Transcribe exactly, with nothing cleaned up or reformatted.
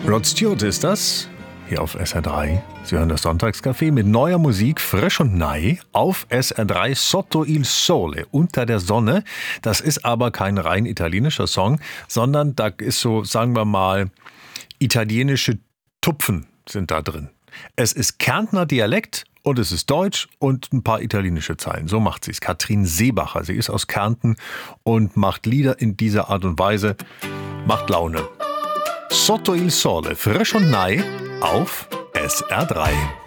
Rod Stewart ist das, hier auf S R drei. Sie hören das Sonntagscafé mit neuer Musik, frisch und neu, auf S R drei Sotto il Sole, unter der Sonne. Das ist aber kein rein italienischer Song, sondern da ist so, sagen wir mal, italienische Tupfen sind da drin. Es ist Kärntner Dialekt und es ist Deutsch und ein paar italienische Zeilen. So macht sie es. Katrin Seebacher, sie ist aus Kärnten und macht Lieder in dieser Art und Weise. Macht Laune. Sotto il Sole, frisch und neu auf S R drei.